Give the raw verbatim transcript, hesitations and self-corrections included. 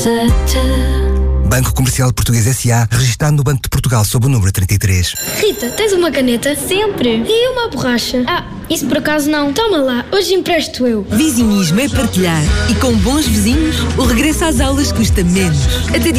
Banco Comercial Português S A, registado no Banco de Portugal sob o número trinta e três. Rita, tens uma caneta? Sempre. E uma borracha? Ah, isso por acaso não. Toma lá, hoje empresto eu. Vizinhismo é partilhar. E com bons vizinhos, o regresso às aulas custa menos. Até